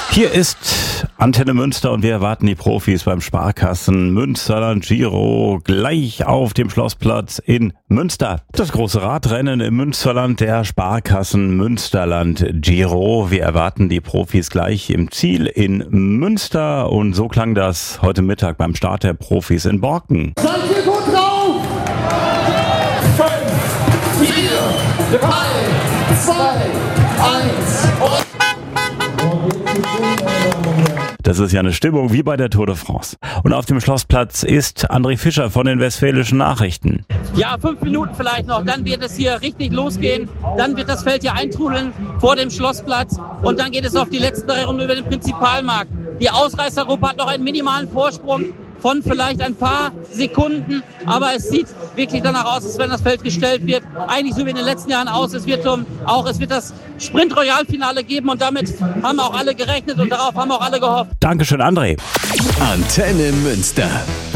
Hier ist Antenne Münster und wir erwarten die Profis beim Sparkassen Münsterland Giro gleich auf dem Schlossplatz in Münster. Das große Radrennen im Münsterland, der Sparkassen Münsterland Giro. Wir erwarten die Profis gleich im Ziel in Münster und so klang das heute Mittag beim Start der Profis in Borken. Seid ihr gut drauf? 5, 4, 3, 2, 1 und... Das ist ja eine Stimmung wie bei der Tour de France. Und auf dem Schlossplatz ist André Fischer von den Westfälischen Nachrichten. Ja, 5 Minuten vielleicht noch, dann wird es hier richtig losgehen. Dann wird das Feld hier eintrudeln vor dem Schlossplatz. Und dann geht es auf die letzten 3 Runden über den Prinzipalmarkt. Die Ausreißergruppe hat noch einen minimalen Vorsprung von vielleicht ein paar Sekunden. Aber es sieht wirklich danach aus, als wenn das Feld gestellt wird. Eigentlich so wie in den letzten Jahren aus. Es wird das Sprint-Royal-Finale geben und damit haben auch alle gerechnet und darauf haben auch alle gehofft. Dankeschön, André. Antenne Münster.